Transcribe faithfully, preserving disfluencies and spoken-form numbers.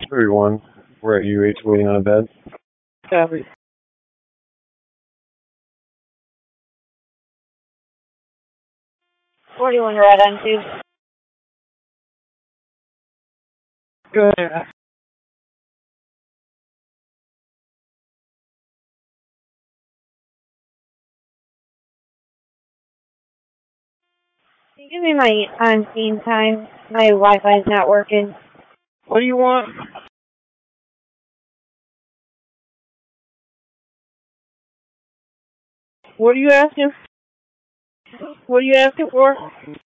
thirty-one. We're at U H waiting on a bed. Copy. forty-one right on two. Go ahead. Can you give me my on-scene time? My Wi-Fi's not working. What do you want? What are you asking? What are you asking for?